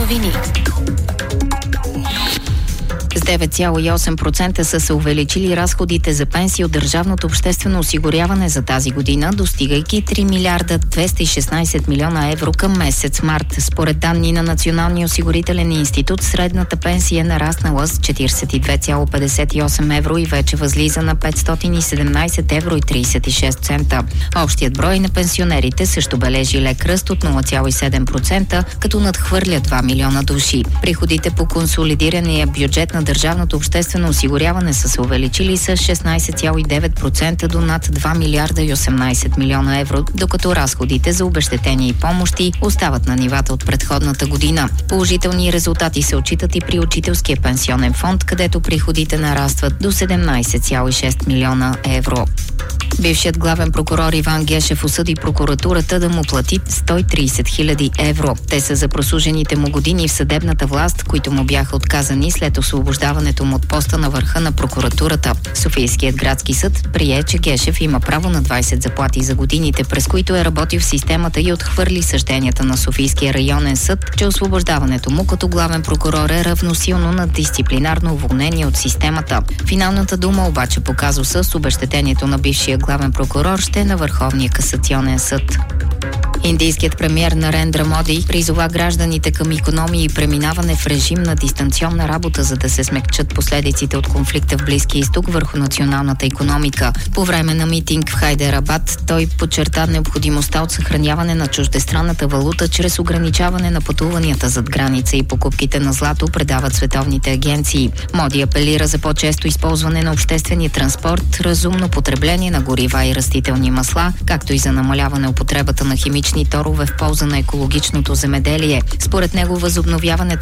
новини. С 9,8% са се увеличили разходите за пенсии от държавното обществено осигуряване за тази година, достигайки 3 милиарда 216 милиона евро към месец март. Според данни на Националния осигурителен институт, средната пенсия е нараснала с 42,58 евро и вече възлиза на 517 евро и 36 цента. Общият брой на пенсионерите също бележи лек ръст от 0,7%, като надхвърля 2 милиона души. Приходите по консолидирания бюджет на държавното обществено осигуряване са се увеличили с 16,9% до над 2 милиарда и 18 милиона евро, докато разходите за обезщетения и помощи остават на нивата от предходната година. Положителни резултати се отчитат и при учителския пенсионен фонд, където приходите нарастват до 17,6 милиона евро. Бившият главен прокурор Иван Гешев осъди прокуратурата да му плати 130 хиляди евро. Те са за прослужените му години в съдебната власт, които му бяха отказани след освобождаването му от поста на върха на прокуратурата. Софийският градски съд прие, че Гешев има право на 20 заплати за годините, през които е работил в системата, и отхвърли съжденията на Софийския районен съд, че освобождаването му като главен прокурор е равносилно на дисциплинарно уволнение от системата. Финалната дума обаче по казуса с обезщетението на бившия главен прокурор ще е на Върховния касационен съд. Индийският премиер Нарендра Моди призова гражданите към икономии и преминаване в режим на дистанционна работа, за да се смекчат последиците от конфликта в Близкия изток върху националната икономика. По време на митинг в Хайдерабад той подчерта необходимостта от съхраняване на чуждестранната валута чрез ограничаване на пътуванията зад граница и покупките на злато, предават световните агенции. Моди апелира за по-често използване на обществения транспорт, разумно потребление на горива и растителни масла, както и за намаляване употребата на химични торове в полза на екологичното земеделие. Според него възобновяването